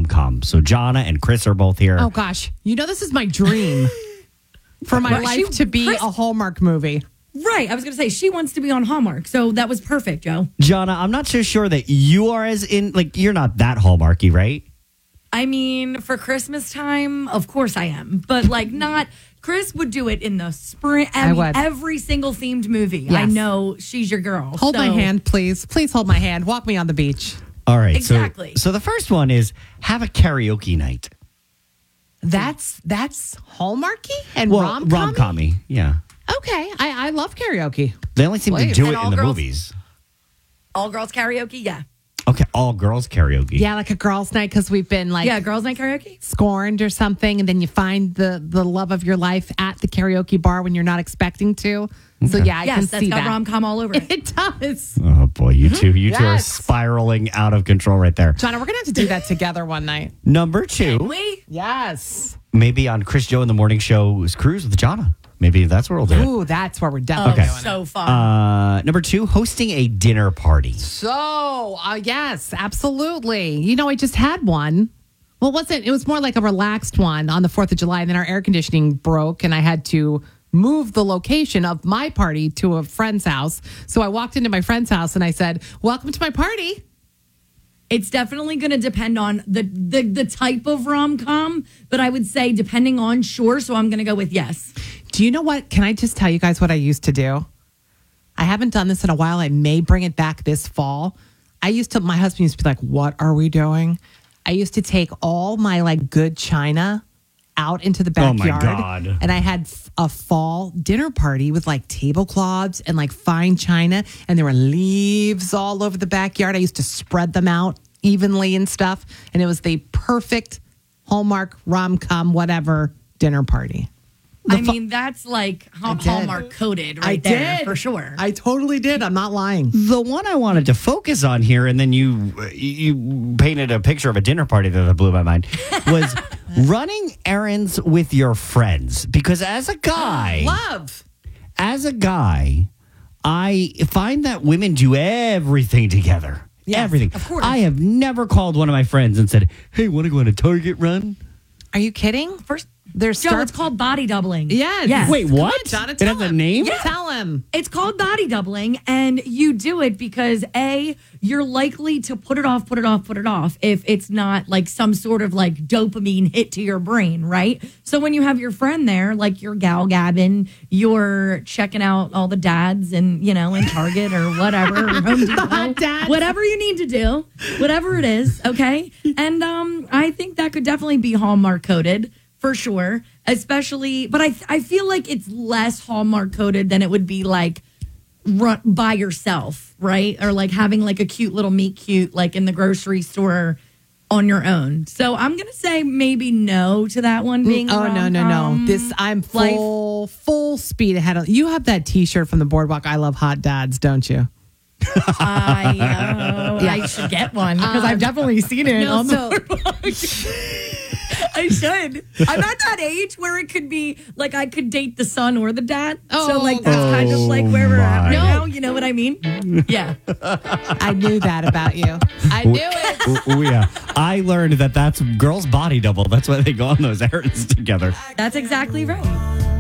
rom-com. So Jonna and Chris are both here. Oh, gosh. You know, this is my dream for my life to be a Hallmark movie. Right. I was going to say, she wants to be on Hallmark. So that was perfect, Joe. Jonna, I'm not so sure that you are you're not that Hallmarky, right? I mean, for Christmas time, of course I am. But not, Chris would do it in the spring. I would. Every single themed movie. Yes. I know she's your girl. Hold my hand, please. Please hold my hand. Walk me on the beach. All right. Exactly. So the first one is have a karaoke night. That's Hallmarky and rom-com? Rom-com-y, yeah. Okay. I love karaoke. They only seem to Wait, do and it all in the girls? movies. All girls karaoke? Yeah. Okay, all girls karaoke. Yeah, like a girls' night because we've been Yeah, girls night karaoke? scorned or something, and then you find the love of your life at the karaoke bar when you're not expecting to. So yeah, I can Yes, that's see got that. rom-com all over it. It does. Oh boy, you two are Yes. spiraling out of control right there. Jonna, we're gonna have to do that together one night. Number 2, Wait. Yes. maybe on Chris Joe in the Morning Show's cruise with Jonna. Maybe that's where we'll do it. Ooh, that's where we're definitely doing it. So fun. Number 2, hosting a dinner party. So, yes, absolutely. You know, I just had one. Well, it was more like a relaxed one on the 4th of July. And then our air conditioning broke and I had to move the location of my party to a friend's house. So I walked into my friend's house and I said, "Welcome to my party." It's definitely going to depend on the type of rom-com, but I would say depending on, sure. So I'm going to go with yes. Do you know what? Can I just tell you guys what I used to do? I haven't done this in a while. I may bring it back this fall. My husband used to be like, "What are we doing?" I used to take all my good china out into the Oh, my backyard. God. And I had a fall dinner party with tablecloths and fine china. And there were leaves all over the backyard. I used to spread them out evenly and stuff. And it was the perfect Hallmark, rom-com, whatever dinner party. I mean, that's Hallmark coded right there for sure. I totally did. I'm not lying. The one I wanted to focus on here, and then you painted a picture of a dinner party that blew my mind, was running errands with your friends. Because as a guy, I find that women do everything together. Yes, everything. of course. I have never called one of my friends and said, "Hey, want to go on a Target run?" Are you kidding? First, There's Joe, it's called body doubling. Yes. Wait, what? Come on, Donna, It has a name? Yeah. Tell him. It's called body doubling, and you do it because you're likely to put it off if it's not some sort of dopamine hit to your brain, right? So when you have your friend there, you're gal gabbing, you're checking out all the dads and in Target or whatever, or Home Depot, dads. whatever you need to do, whatever it is, okay? And I think that could definitely be Hallmark coded. For sure, especially, but I feel like it's less Hallmark coded than it would be run by yourself, right? Or having a cute little meet cute in the grocery store on your own. So I'm gonna say maybe no to that one being. Oh, no. I'm full speed ahead. You have that T-shirt from the Boardwalk. I love hot dads, don't you? I should get one because I've definitely seen it on the Boardwalk. I should. I'm at that age where it could be I could date the son or the dad. So that's kind of where we're at right now. You know what I mean? Yeah. I knew that about you. I knew it. Oh, yeah. I learned that that's girls' body double. That's why they go on those errands together. That's exactly right.